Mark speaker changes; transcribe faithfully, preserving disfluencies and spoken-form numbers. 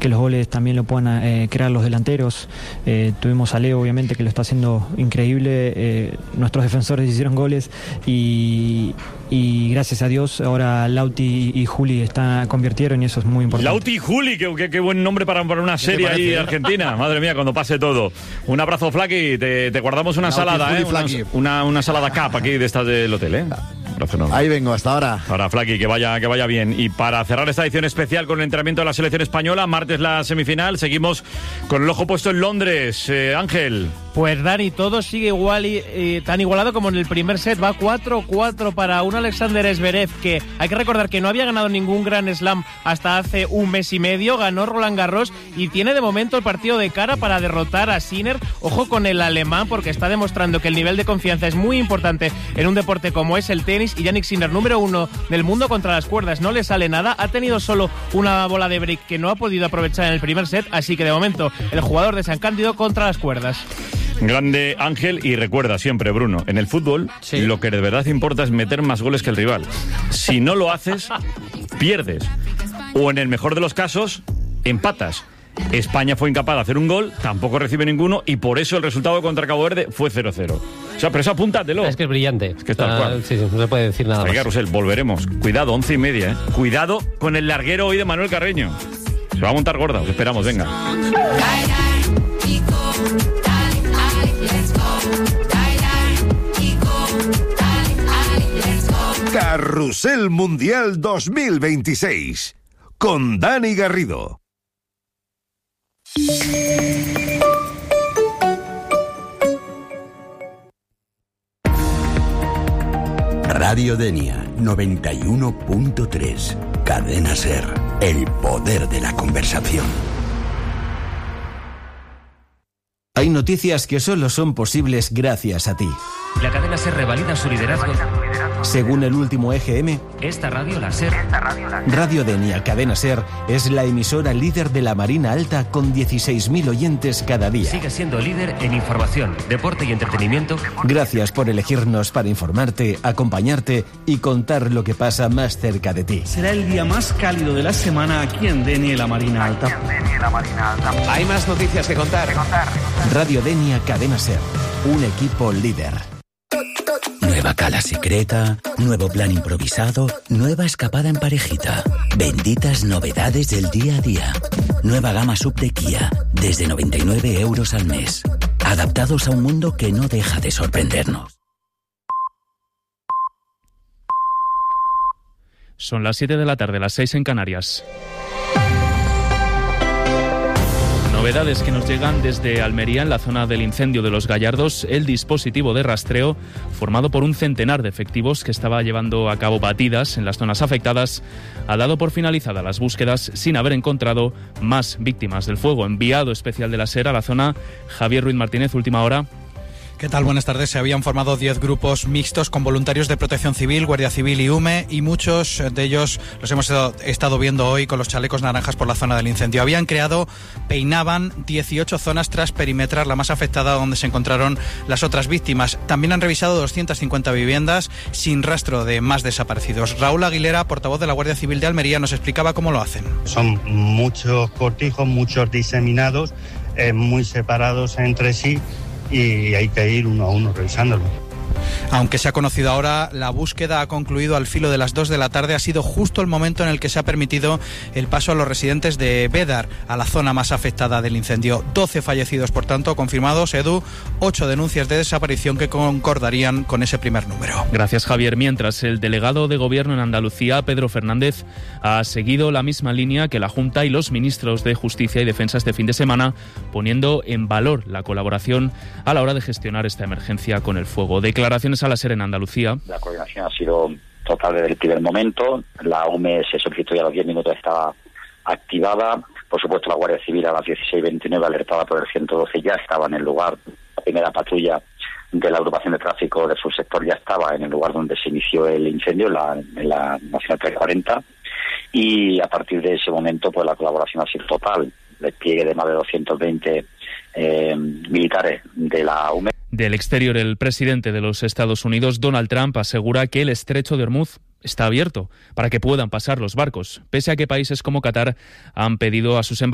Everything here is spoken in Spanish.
Speaker 1: que los goles también lo puedan eh, crear los delanteros. Eh, tuvimos a Leo, obviamente, que lo está haciendo increíble. Eh, nuestros defensores hicieron goles y, y gracias a Dios ahora Lauti y Juli está, convirtieron y eso es muy importante.
Speaker 2: Lauti y Juli, qué, qué, qué buen nombre para, para una serie ahí de Argentina. Madre mía, cuando pase todo. Un abrazo, Flaky. Te, te guardamos una Lauti, salada, Juli, ¿eh? Una, una, una salada cap aquí de estas del hotel, ¿eh?
Speaker 3: Ahí vengo, hasta ahora.
Speaker 2: Ahora, Flaky, que vaya, que vaya bien. Y para cerrar esta edición especial con el entrenamiento de la selección española, martes la semifinal, seguimos con el ojo puesto en Londres. Eh, Ángel.
Speaker 4: Pues Dani, todo sigue igual y, y tan igualado como en el primer set. Va cuatro cuatro para un Alexander Zverev que hay que recordar que no había ganado ningún Grand Slam hasta hace un mes y medio. Ganó Roland Garros y tiene de momento el partido de cara para derrotar a Sinner. Ojo con el alemán porque está demostrando que el nivel de confianza es muy importante en un deporte como es el tenis. Y Jannik Sinner, número uno del mundo contra las cuerdas, no le sale nada. Ha tenido solo una bola de break que no ha podido aprovechar en el primer set. Así que de momento el jugador de San Cándido contra las cuerdas.
Speaker 2: Grande Ángel, y recuerda siempre, Bruno, en el fútbol sí. Lo que de verdad importa es meter más goles que el rival. Si no lo haces, pierdes. O en el mejor de los casos, empatas. España fue incapaz de hacer un gol, tampoco recibe ninguno, y por eso el resultado contra Cabo Verde fue cero cero. O sea, pero eso apúntatelo.
Speaker 5: Es que es brillante.
Speaker 2: Es que está
Speaker 5: ah, sí, sí, no se puede decir nada.
Speaker 2: Oiga,
Speaker 5: más.
Speaker 2: Rusel, volveremos. Cuidado, once y media, ¿eh? Cuidado con el larguero hoy de Manuel Carreño. Se va a montar gorda, os esperamos, venga.
Speaker 6: Carrusel Mundial dos mil veintiséis con Dani Garrido.
Speaker 7: Radio Denia noventa y uno punto tres. Cadena Ser, el poder de la conversación.
Speaker 8: Hay noticias que solo son posibles gracias a ti.
Speaker 9: La cadena SER revalida su liderazgo.
Speaker 8: Según el último E G M,
Speaker 9: esta radio, la SER,
Speaker 8: Radio Denia Cadena Ser es la emisora líder de la Marina Alta con dieciséis mil oyentes cada día.
Speaker 9: Sigue siendo líder en información, deporte y entretenimiento.
Speaker 8: Gracias por elegirnos para informarte, acompañarte y contar lo que pasa más cerca de ti.
Speaker 10: Será el día más cálido de la semana aquí en Denia la Marina Alta.
Speaker 11: Hay más noticias que contar.
Speaker 8: Radio Denia Cadena Ser, un equipo líder.
Speaker 7: Nueva cala secreta, nuevo plan improvisado, nueva escapada en parejita. Benditas novedades del día a día. Nueva gama sub de Kia, desde noventa y nueve euros al mes. Adaptados a un mundo que no deja de sorprendernos.
Speaker 12: Son las siete de la tarde, las seis en Canarias. Novedades que nos llegan desde Almería, en la zona del incendio de Los Gallardos. El dispositivo de rastreo, formado por un centenar de efectivos que estaba llevando a cabo batidas en las zonas afectadas, ha dado por finalizada las búsquedas sin haber encontrado más víctimas del fuego. Enviado especial de la SER a la zona, Javier Ruiz Martínez, última hora.
Speaker 13: ¿Qué tal? Buenas tardes. Se habían formado diez grupos mixtos con voluntarios de Protección Civil, Guardia Civil y U M E, y muchos de ellos los hemos estado viendo hoy con los chalecos naranjas por la zona del incendio. Habían creado, peinaban dieciocho zonas tras perimetrar la más afectada donde se encontraron las otras víctimas. También han revisado doscientas cincuenta viviendas sin rastro de más desaparecidos. Raúl Aguilera, portavoz de la Guardia Civil de Almería, nos explicaba cómo lo hacen.
Speaker 14: Son muchos cortijos, muchos diseminados, eh, muy separados entre sí, y hay que ir uno a uno revisándolo.
Speaker 13: Aunque se ha conocido ahora, la búsqueda ha concluido al filo de las dos de la tarde. Ha sido justo el momento en el que se ha permitido el paso a los residentes de Bédar, a la zona más afectada del incendio. doce fallecidos, por tanto, confirmados. Edu, ocho denuncias de desaparición que concordarían con ese primer número.
Speaker 12: Gracias, Javier. Mientras, el delegado de Gobierno en Andalucía, Pedro Fernández, ha seguido la misma línea que la Junta y los ministros de Justicia y Defensa este fin de semana, poniendo en valor la colaboración a la hora de gestionar esta emergencia con el fuego. Declaraciones a la SER en Andalucía.
Speaker 15: La coordinación ha sido total desde el primer momento. La U M E se solicitó y a los diez minutos estaba activada. Por supuesto, la Guardia Civil a las dieciséis veintinueve, alertada por el ciento doce, ya estaba en el lugar. La primera patrulla de la agrupación de tráfico del subsector ya estaba en el lugar donde se inició el incendio, en la, en la Nacional trescientos cuarenta. Y a partir de ese momento, pues la colaboración ha sido total. Despliegue de más de doscientos veinte eh, militares de la U M E.
Speaker 12: Del exterior, el presidente de los Estados Unidos, Donald Trump, asegura que el estrecho de Hormuz está abierto para que puedan pasar los barcos, pese a que países como Qatar han pedido a sus embajadas